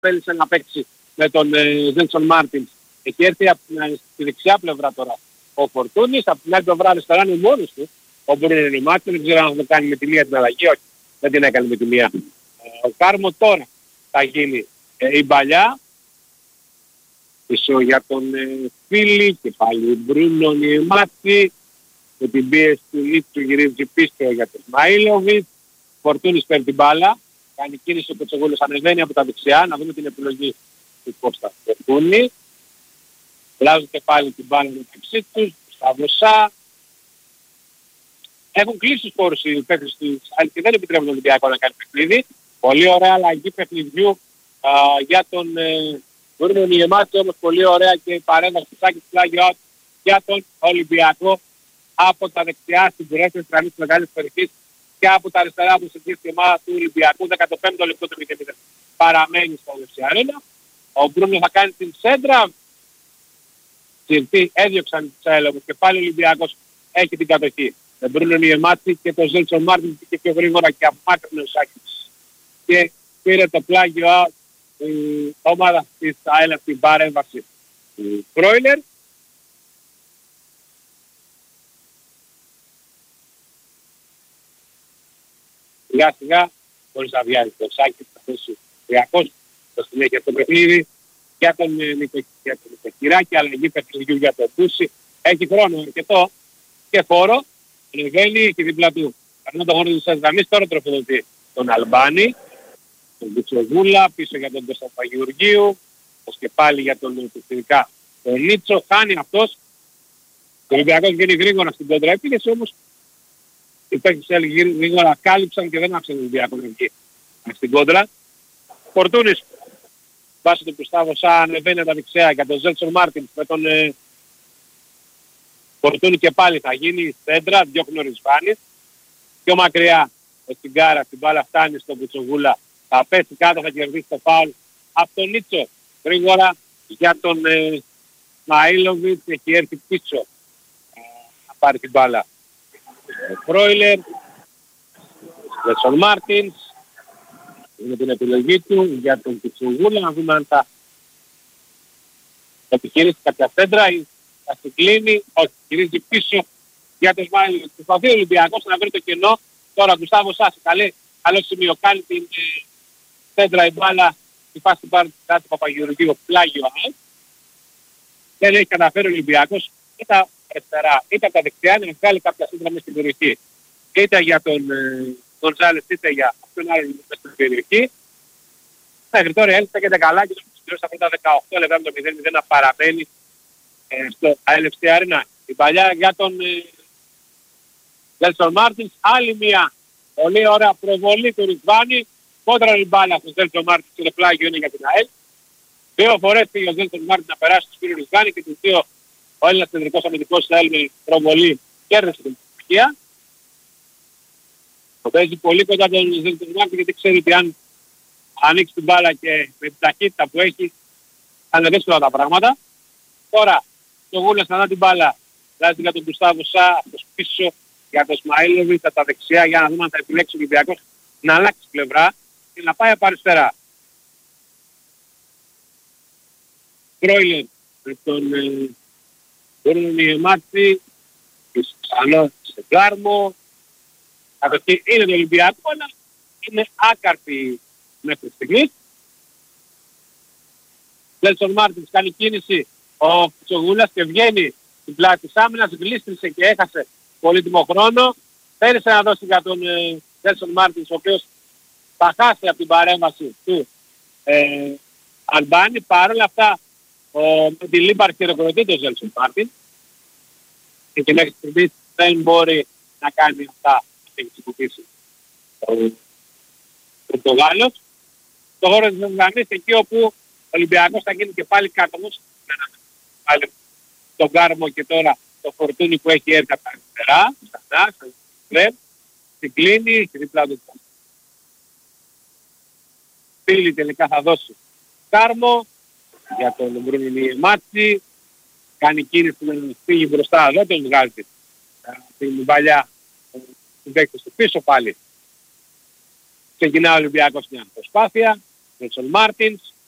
θέλησε να παίξει με τον Ζέλσον Μάρτινς. Έχει έρθει στη δεξιά πλευρά τώρα ο Φορτούνης, από την άλλη πλευρά αριστερά είναι μόνος του. Ο Μπρούνο Μάρτιν, δεν ξέρω αν θα κάνει με τη μία την αλλαγή, όχι, δεν την έκανε με τη μία. Ο Κάρμο τώρα θα γίνει η παλιά. Πίσω για τον Φίλη και πάλι ο Μπρούνο Μάρτιν. Με την πίεση του Λίτσου γυρίζει πίσω για τον Σμαΐλοβιτς. Φορτούνης παίρνει την μπάλα. Κάνει κίνηση ο Κοτσογούλος, ανεβαίνει από τα δεξιά. Να δούμε την επιλογή του Κώστα Φορτούνη. Λάζουν και πάλι την μπάλα μεταξύ τους. Στα Βοσά. Έχουν κλείσει τους χώρους οι παίκτες της ΑΕΛ και δεν επιτρέπουν τον Ολυμπιακό να κάνει παιχνίδι. Πολύ ωραία αλλαγή παιχνιδιού για τον Μπρούνο Νιεμάτσι, όμως πολύ ωραία και η παρέμβαση του Σάκη Πλάγιο για τον Ολυμπιακό από τα δεξιά στην πουρέσια της γραμμής της μεγάλης περιοχής και από τα αριστερά που συγκρίσει η ομάδα του Ολυμπιακού. 15ο λεπτό του 0-0 παραμένει στο δεξιαρένα. Ο Μπρούνο θα κάνει την σέντρα. Τσιρτή έδιωξαν τους αέλογους και πάλι ο Ολυμπιακός έχει την κατοχή. Ο Μπρούνο Νιεμάτσι και τον Ζέλσον Μάρτιν και πιο γρήγορα και απομάκρυνε ο Σάκης. Και πήρε το πλάγιο η ομάδα της ΑΕΛ από την παρέμβαση του Φρόιλερ. Σιγά σιγά, χωρίς να βιάζει το Σάκη, θα θέσει 300 στο συνέχεια το παιχνίδι για τον Νοικοκυράκη, αλλαγή παιχνιδιού για τον Τούση. Έχει χρόνο αρκετό και χώρο. Ανεβαίνει και δίπλα του. Περνά το χώρο της γραμμής, τώρα τροφοδοτεί τον Αλμπάνη, τον Κουτσογούλα, πίσω για τον Κωνστανταγιουργίου, ως και πάλι για τον Τουστηρικά τον Λίτσο. Χάνει αυτός. Ο Ολυμπιακός βγαίνει γρήγορα στην κόντρα επίθεση, όμως οι παίκτες γρήγορα κάλυψαν και δεν άφησαν τον Ολυμπιακό να βγει στην κόντρα. Φορτούνης βάσει του Κουστάβο Σα ανεβαίνει από τα δεξιά για τον Ζέλσον Μάρτιν με τον Φορτούνη και πάλι θα γίνει η σέντρα, διώχνει ο Ρισβάνης. Πιο μακριά ο Τσιγκάρα, την μπάλα φτάνει στον Κουτσογούλα, θα πέσει κάτω, θα κερδίσει το φάουλ από τον Νίτσο. Γρήγορα για τον Σμαΐλοβιτς, έχει έρθει πίσω να πάρει την μπάλα. Φρόιλερ, Ζέλσον Μάρτινς, είναι την επιλογή του για τον Κουτσογούλα, να δούμε αν θα επιχειρήσει κάποια σέντρα ή θα την κλείνει. Όχι, γυρίζει πίσω για τον Σμαΐλοβιτς. Προσπαθεί ο Ολυμπιακός να βρει το κενό. Τώρα Γκουστάβο Σάση, καλό σημείο, κάνει την σέντρα η μπάλα, η φάση του πάρει κάτι Παπαγεωργίου, πλάγιο out. Δεν έχει καταφέρει ο Ολυμπιακός είτε τα αριστερά είτε τα δεξιά να βγάλει κάποια σέντρα μέσα στην περιοχή. Είτε για τον Γκοντζάλες είτε για αυτόν άλλον μέσα στην περιοχή. Μέχρι τώρα έλειψε και τα καλά και το πληρώσει αυτά τα 18 λεπτά με το 0-0 να παραμένει στο ΑΕΛ Αρένα. Η παλιά για τον Ζέλσον Μάρτινς, άλλη μια πολύ ωραία προβολή του Ρισβάνη. Κόντρα η μπάλα στον Ζέλσον Μάρτινς και το πλάγιο είναι για την ΑΕΛ. Δύο φορές πήγε ο Ζέλσον Μάρτινς να περάσει στο Σπύριο Ρισβάνη και τους δύο ο Έλληνας κεντρικός αμυντικός της ΑΕΛ με προβολή κέρδισε την επιτυχία. Το παίζει πολύ κοντά τον Ζέλσον Μάρτινς γιατί ξέρει ότι αν ανοίξει την μπάλα και με την ταχύτητα που έχει θα είναι δύσκολα τα πράγματα. Τώρα το Γούλας να δει την μπάλα, δηλαδή για τον Γκουστάβο Σα, αυτός πίσω για τον Σμαΐλοβιτς, τα δεξιά για να δούμε αν θα επιλέξει ο Ολυμπιακός να αλλάξει πλευρά και να πάει από αριστερά. Φρόιλερ με τον Μπρούνο Νιεμάτσι, ξανά σε Κάρμο. Κατοχή είναι το Ολυμπιακό, αλλά είναι άκαρπη μέχρι στιγμής. Ζέλσον Μάρτινς κάνει κίνηση, ο Κουτσογούλας και βγαίνει στην πλάτη της άμυνας, γλίστρισε και έχασε πολύτιμο χρόνο. Θέλησε να δώσει για τον Ζέλσον Μάρτινς, ο οποίος θα χάσει από την παρέμβαση του Αλμπάνη. Παρ' όλα αυτά, με τη Λίμπαρ χειροκροτεί τον Ζέλσον Μάρτινς και μέχρι στιγμής δεν μπορεί να κάνει αυτά που έχει συγκουπίσει ο Πορτογάλος. Το χώρο της γραμμής εκεί όπου ο Ολυμπιακός θα γίνει και πάλι κάτωμος. Πάλι τον Κάρμο και τώρα το Φορτούνι που έχει έρθει από τα αριστερά. Σταθά, την κλείνει και δίπλα του. Φίλη τελικά θα δώσει Κάρμο για τον Μπρούνο Νιεμάτσι. Κάνει κίνηση να φύγει μπροστά εδώ, τον βγάζει την παλιά την παίκτη στο πίσω πάλι. Ξεκινά ο Ολυμπιακός μια προσπάθεια. Ζέλσον Μάρτινς.